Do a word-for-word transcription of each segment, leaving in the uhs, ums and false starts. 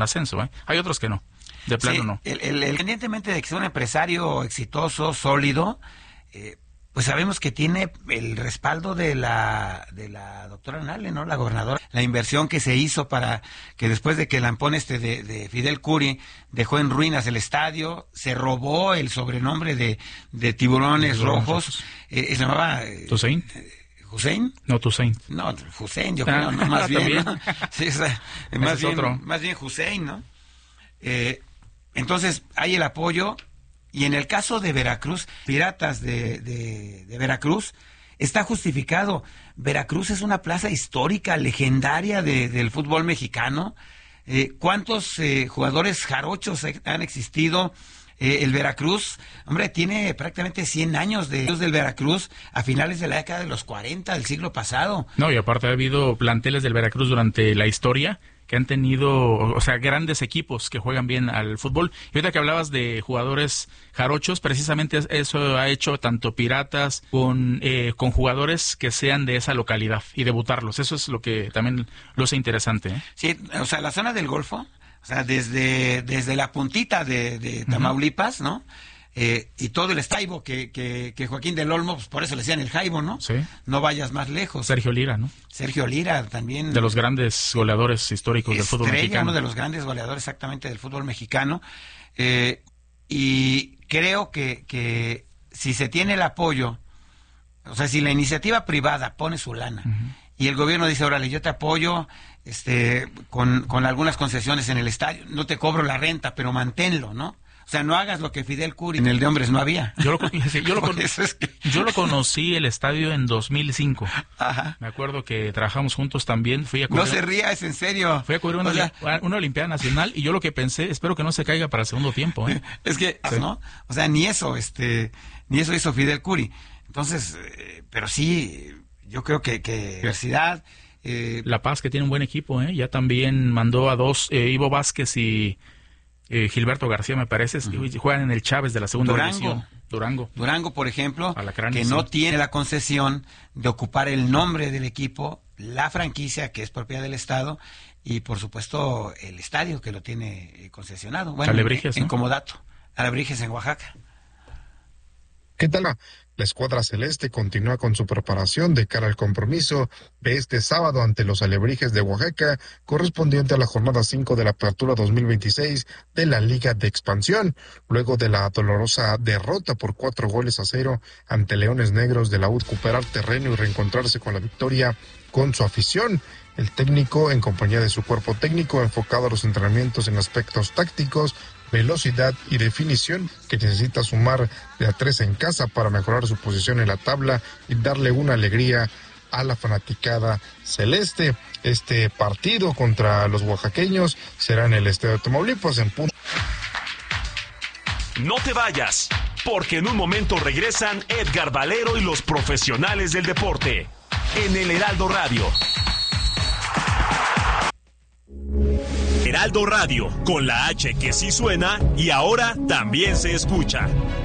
ascenso, ¿eh? Hay otros que no, de plano sí, no. El, el, el, independientemente de que sea un empresario exitoso, sólido, eh, pues sabemos que tiene el respaldo de la de la doctora Nale, ¿no? La gobernadora. La inversión que se hizo para que después de que el lampón este de, de Fidel Curi dejó en ruinas el estadio, se robó el sobrenombre de, de tiburones Los rojos, rojos. Eh, se llamaba... Eh, ¿Hussein? ¿Hussein? No, Hussein. No, Hussein, yo creo, no, más bien. ¿no? Sí, o sea, más, es bien otro. más bien Hussein, ¿no? Eh, entonces, hay el apoyo. Y en el caso de Veracruz, Piratas de, de, de Veracruz, está justificado. Veracruz es una plaza histórica, legendaria de, del fútbol mexicano. Eh, ¿Cuántos eh, jugadores jarochos han existido? Eh, el Veracruz, hombre, tiene prácticamente cien años de del Veracruz a finales de la década de los cuarenta del siglo pasado. No, y aparte ha habido planteles del Veracruz durante la historia que han tenido, o sea, grandes equipos que juegan bien al fútbol. Y ahorita que hablabas de jugadores jarochos, precisamente eso ha hecho tanto Piratas con, eh, con jugadores que sean de esa localidad y debutarlos. Eso es lo que también lo hace interesante, ¿eh? Sí, o sea, la zona del Golfo, o sea, desde, desde la puntita de, de Tamaulipas, ¿no? Eh, y todo el estaibo que, que, que Joaquín del Olmo, pues por eso le decían el Jaibo, ¿no? Sí. No vayas más lejos. Sergio Lira, ¿no? Sergio Lira también. De los grandes goleadores históricos del fútbol mexicano. Uno de los grandes goleadores exactamente del fútbol mexicano. Eh, y creo que, que si se tiene el apoyo, o sea, si la iniciativa privada pone su lana, uh-huh, y el gobierno dice, órale, yo te apoyo este con, con algunas concesiones en el estadio, no te cobro la renta, pero manténlo, ¿no? O sea, no hagas lo que Fidel Curi en el de hombres no había. Yo lo, sí, yo lo, con, es que... yo lo conocí el estadio en dos mil cinco. Ajá. Me acuerdo que trabajamos juntos también. Fui a cubrir, no se ría, es en serio. Fui a cubrir una, o sea, una Olimpiada Nacional y yo lo que pensé, espero que no se caiga para el segundo tiempo, ¿eh? Es que, sí, ¿no? O sea, ni eso, este, ni eso hizo Fidel Curi. Entonces, eh, pero sí, yo creo que, que universidad... Eh, La Paz, que tiene un buen equipo, ¿eh? Ya también mandó a dos, eh, Ivo Vázquez y... Eh, Gilberto García, me parece, uh-huh, juegan en el Chávez de la segunda Durango. división. Durango. Durango, por ejemplo, Alacrán, que sí, no tiene la concesión de ocupar el nombre del equipo, la franquicia, que es propiedad del Estado, y por supuesto el estadio, que lo tiene concesionado. Bueno, Alebrijes, en, ¿no? en Comodato. Alebrijes, en Oaxaca. ¿Qué tal? La escuadra celeste continúa con su preparación de cara al compromiso de este sábado ante los Alebrijes de Oaxaca, correspondiente a la jornada cinco de la Apertura dos mil veintiséis de la Liga de Expansión, luego de la dolorosa derrota por cuatro goles a cero ante Leones Negros de la U, recuperar terreno y reencontrarse con la victoria con su afición. El técnico, en compañía de su cuerpo técnico, enfocado a los entrenamientos en aspectos tácticos, velocidad y definición, que necesita sumar de a tres en casa para mejorar su posición en la tabla y darle una alegría a la fanaticada celeste. Este partido contra los oaxaqueños será en el Estadio de Tamaulipas en punto. No te vayas, porque en un momento regresan Edgar Valero y los profesionales del deporte en el Heraldo Radio. Heraldo Radio, con la H que sí suena y ahora también se escucha.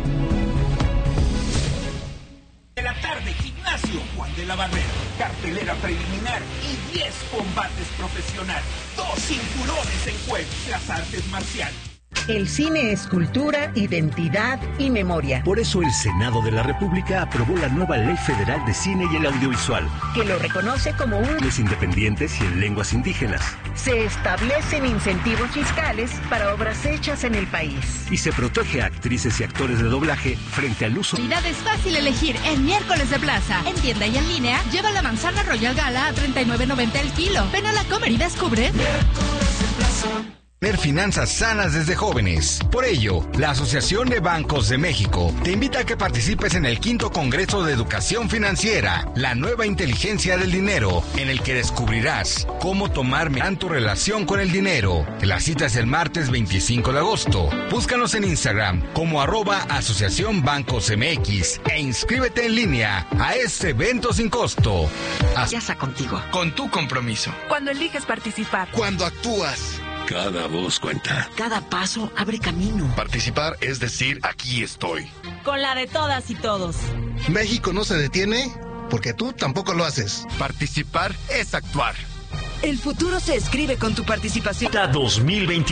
De la tarde, Gimnasio Juan de la Barrera, cartelera preliminar y diez combates profesionales, dos cinturones en juego, las artes marciales. El cine es cultura, identidad y memoria. Por eso el Senado de la República aprobó la nueva Ley Federal de Cine y el Audiovisual, que lo reconoce como un... Los independientes y en lenguas indígenas. Se establecen incentivos fiscales para obras hechas en el país. Y se protege a actrices y actores de doblaje frente al uso... Es fácil elegir en Miércoles de Plaza. En tienda y en línea, lleva la manzana Royal Gala a treinta y nueve noventa el kilo. Ven a la Comer y descubre... Miércoles de Plaza. Tener finanzas sanas desde jóvenes. Por ello, la Asociación de Bancos de México te invita a que participes en el quinto Congreso de Educación Financiera, la nueva inteligencia del dinero, en el que descubrirás cómo tomar en tu relación con el dinero. La cita es el martes veinticinco de agosto. Búscanos en Instagram como arroba Asociación Bancos M X e inscríbete en línea a este evento sin costo. Ya está contigo. Con tu compromiso. Cuando eliges participar. Cuando actúas. Cada voz cuenta. Cada paso abre camino. Participar es decir, aquí estoy. Con la de todas y todos. México no se detiene porque tú tampoco lo haces. Participar es actuar. El futuro se escribe con tu participación. dos mil veinte